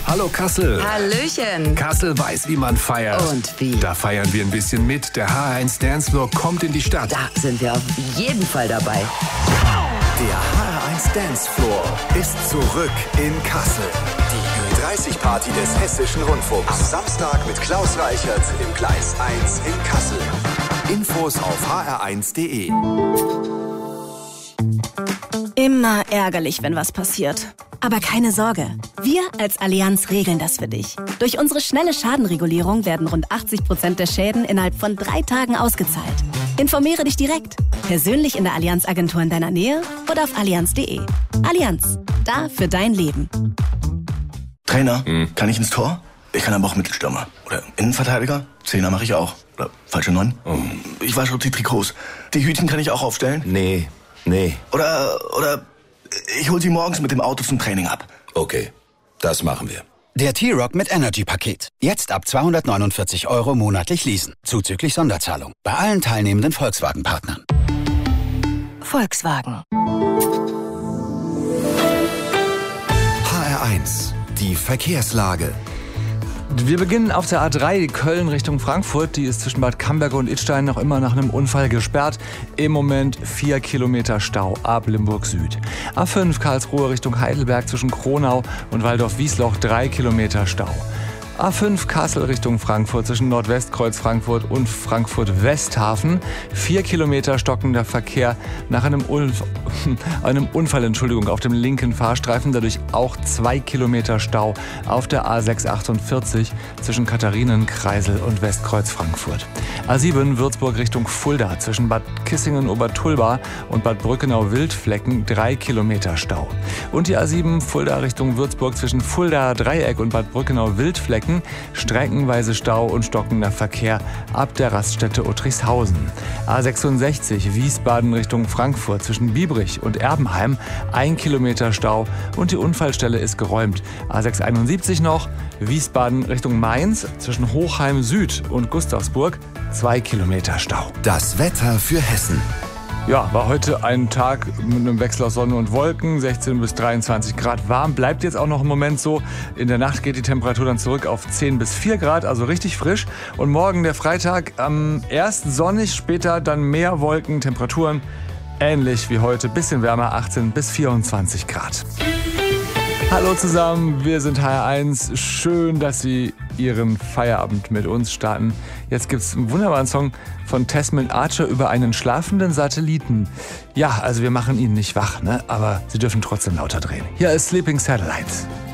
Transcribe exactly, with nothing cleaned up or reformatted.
Hallo Kassel. Hallöchen. Kassel weiß, wie man feiert. Und wie? Da feiern wir ein bisschen mit. Der H R eins Dancefloor kommt in die Stadt. Da sind wir auf jeden Fall dabei. Der H R eins Dancefloor ist zurück in Kassel. Die Ü dreißig Party des Hessischen Rundfunks. Am Samstag mit Klaus Reichert im Gleis eins in Kassel. Infos auf h r eins punkt de. Immer ärgerlich, wenn was passiert. Aber keine Sorge, wir als Allianz regeln das für dich. Durch unsere schnelle Schadenregulierung werden rund achtzig Prozent der Schäden innerhalb von drei Tagen ausgezahlt. Informiere dich direkt, persönlich in der Allianz-Agentur in deiner Nähe oder auf allianz punkt de. Allianz, da für dein Leben. Trainer, hm. kann ich ins Tor? Ich kann aber auch Mittelstürmer. Oder Innenverteidiger? Zehner mache ich auch. Oder falsche Neun? Oh. Ich wasche auch die Trikots. Die Hütchen kann ich auch aufstellen? Nee, nee. Oder, oder ich hol sie morgens mit dem Auto zum Training ab. Okay, das machen wir. Der T-Rock mit Energy-Paket. Jetzt ab zweihundertneunundvierzig Euro monatlich leasen. Zuzüglich Sonderzahlung. Bei allen teilnehmenden Volkswagen-Partnern. Volkswagen. H R eins. Die Verkehrslage. Wir beginnen auf der A drei Köln Richtung Frankfurt. Die ist zwischen Bad Camberge und Idstein noch immer nach einem Unfall gesperrt. Im Moment vier Kilometer Stau ab Limburg Süd. A fünf Karlsruhe Richtung Heidelberg zwischen Kronau und Waldorf-Wiesloch drei Kilometer Stau. A fünf Kassel Richtung Frankfurt zwischen Nordwestkreuz Frankfurt und Frankfurt-Westhafen. Vier Kilometer stockender Verkehr nach einem, Unf- einem Unfall Entschuldigung, auf dem linken Fahrstreifen. Dadurch auch zwei Kilometer Stau auf der A sechs achtundvierzig zwischen Katharinenkreisel und Westkreuz Frankfurt. A sieben Würzburg Richtung Fulda zwischen Bad Kissingen-Obertulba und Bad Brückenau-Wildflecken drei Kilometer Stau. Und die A sieben Fulda Richtung Würzburg zwischen Fulda Dreieck und Bad Brückenau-Wildflecken streckenweise Stau und stockender Verkehr ab der Raststätte Uttrichshausen. A sechsundsechzig Wiesbaden Richtung Frankfurt zwischen Biebrich und Erbenheim ein Kilometer Stau und die Unfallstelle ist geräumt. A sechshunderteinundsiebzig noch Wiesbaden Richtung Mainz zwischen Hochheim Süd und Gustavsburg zwei Kilometer Stau. Das Wetter für Hessen. Ja, war heute ein Tag mit einem Wechsel aus Sonne und Wolken, sechzehn bis dreiundzwanzig Grad warm. Bleibt jetzt auch noch im Moment so. In der Nacht geht die Temperatur dann zurück auf zehn bis vier Grad, also richtig frisch. Und morgen der Freitag, ähm, erst sonnig, später dann mehr Wolken, Temperaturen ähnlich wie heute, bisschen wärmer, achtzehn bis vierundzwanzig Grad. Hallo zusammen, wir sind H R eins. Schön, dass Sie Ihren Feierabend mit uns starten. Jetzt gibt's einen wunderbaren Song von Tesman Archer über einen schlafenden Satelliten. Ja, also wir machen ihn nicht wach, ne? Aber Sie dürfen trotzdem lauter drehen. Hier ist Sleeping Satellites.